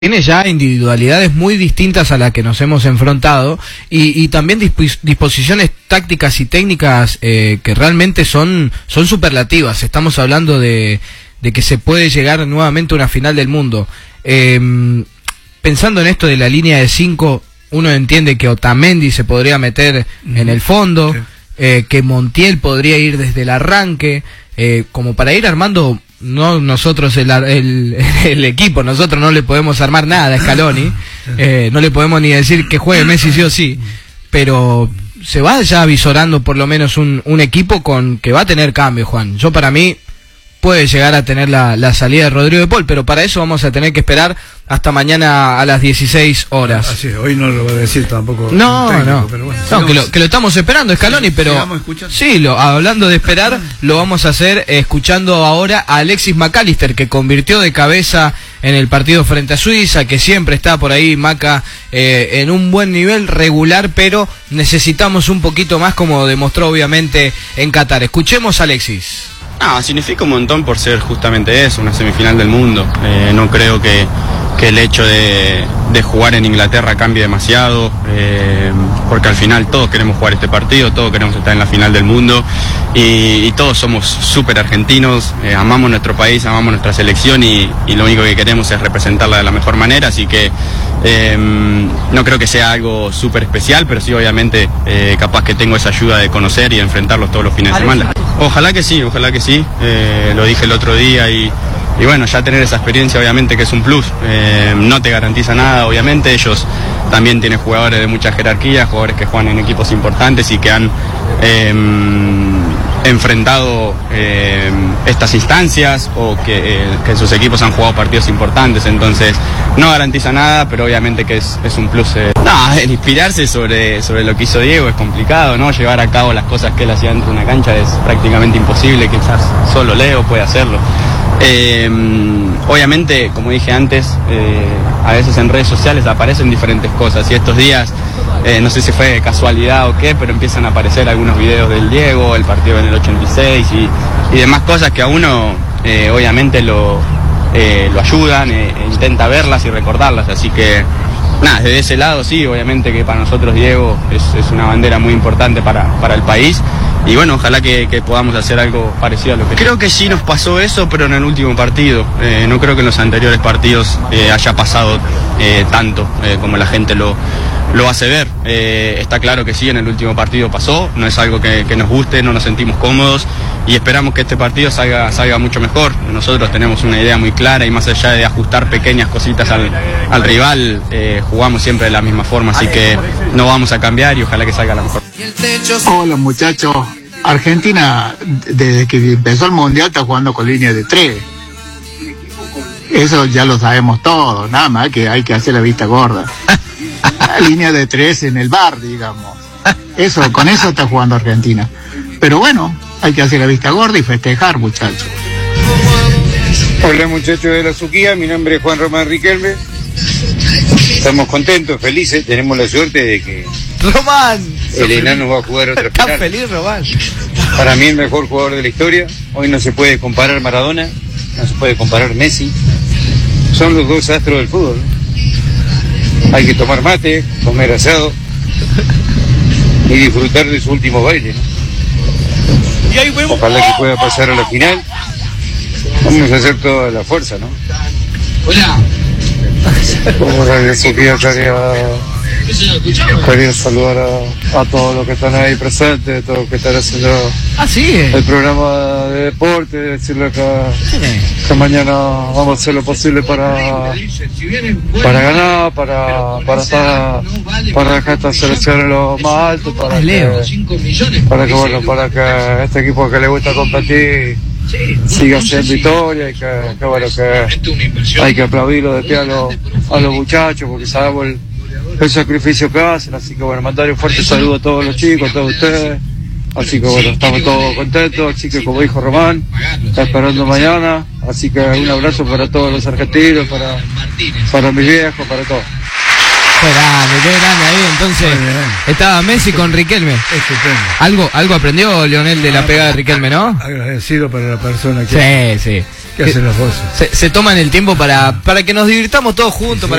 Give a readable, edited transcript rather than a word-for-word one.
tiene ya individualidades muy distintas a las que nos hemos enfrentado y también disposiciones tácticas y técnicas que realmente son superlativas. Estamos hablando de que se puede llegar nuevamente a una final del mundo. Pensando en esto de la línea de 5, uno entiende que Otamendi se podría meter en el fondo, que Montiel podría ir desde el arranque, como para ir armando. No nosotros el equipo, nosotros no le podemos armar nada a Scaloni, no le podemos ni decir que juegue Messi sí o sí, pero se va ya avisorando por lo menos un equipo con que va a tener cambio, Juan. Yo para mí puede llegar a tener la salida de Rodrigo de Paul, pero para eso vamos a tener que esperar hasta mañana a las 16 horas. Así es, hoy no lo voy a decir tampoco. No, pero bueno, que lo estamos esperando, Scaloni, pero sí, hablando de esperar, lo vamos a hacer escuchando ahora a Alexis McAllister, que convirtió de cabeza en el partido frente a Suiza, que siempre está por ahí, Maca, en un buen nivel regular, pero necesitamos un poquito más, como demostró obviamente en Qatar. Escuchemos a Alexis. Significa un montón por ser justamente eso, una semifinal del mundo. No creo que el hecho de jugar en Inglaterra cambie demasiado, porque al final todos queremos jugar este partido, todos queremos estar en la final del mundo y todos somos súper argentinos, amamos nuestro país, amamos nuestra selección y lo único que queremos es representarla de la mejor manera, así que no creo que sea algo súper especial, pero sí obviamente capaz que tengo esa ayuda de conocer y de enfrentarlos todos los fines de semana. Ojalá que sí, lo dije el otro día y bueno, ya tener esa experiencia obviamente que es un plus, no te garantiza nada, obviamente ellos también tienen jugadores de mucha jerarquía, jugadores que juegan en equipos importantes y que han enfrentado estas instancias o que sus equipos han jugado partidos importantes, entonces no garantiza nada, pero obviamente que es un plus. El inspirarse sobre lo que hizo Diego es complicado, ¿no? Llevar a cabo las cosas que él hacía dentro de una cancha es prácticamente imposible, quizás solo Leo puede hacerlo. Obviamente, como dije antes, a veces en redes sociales aparecen diferentes cosas y estos días, no sé si fue casualidad o qué, pero empiezan a aparecer algunos videos del Diego, el partido en el 86 y demás cosas que a uno obviamente lo ayudan, intenta verlas y recordarlas, así que nada, desde ese lado sí, obviamente que para nosotros Diego es una bandera muy importante para el país. Y bueno, ojalá que podamos hacer algo parecido a lo que... Creo que sí nos pasó eso, pero en el último partido. No creo que en los anteriores partidos haya pasado tanto como la gente lo hace ver. Está claro que sí, en el último partido pasó. No es algo que nos guste, no nos sentimos cómodos y esperamos que este partido salga mucho mejor. Nosotros tenemos una idea muy clara y más allá de ajustar pequeñas cositas al rival, jugamos siempre de la misma forma, así que no vamos a cambiar y ojalá que salga la mejor. Hola muchachos, Argentina desde que empezó el mundial está jugando con línea de 3. Eso ya lo sabemos todos, nada más que hay que hacer la vista gorda. La línea de 3 en el bar, digamos. Con eso está jugando Argentina. Pero bueno, hay que hacer la vista gorda y festejar, muchachos. Hola muchachos de la Suquía, mi nombre es Juan Román Riquelme. Estamos contentos, felices, tenemos la suerte de que Román, el enano va a jugar otra final. Tan feliz, Román. Para mí el mejor jugador de la historia. Hoy no se puede comparar Maradona, no se puede comparar Messi. Son los dos astros del fútbol. Hay que tomar mate, comer asado y disfrutar de su último baile, ¿no? Ojalá que pueda pasar a la final. Vamos a hacer toda la fuerza, ¿no? Hola. Hola, quería saludar a todos los que están ahí presentes, todos los que están haciendo el programa de deporte, decirles que mañana vamos a hacer lo posible para ganar, para dejar esta selección en lo más alto, para que este equipo que le gusta competir siga siendo historia y que hay que aplaudirlo de pie a los muchachos porque sabemos el sacrificio que hacen, así que bueno, mandar un fuerte saludo a todos los chicos, a todos ustedes, así que bueno, estamos todos contentos, así que como dijo Román, está esperando mañana, así que un abrazo para todos los argentinos, para mis viejos, para todos. Qué grande ahí, entonces estaba Messi con Riquelme. Estupendo. Algo aprendió Leonel de la pegada de Riquelme, ¿no? Agradecido para la persona que... Sí. ¿Qué hacen los voces? Se toman el tiempo para que nos divirtamos todos juntos,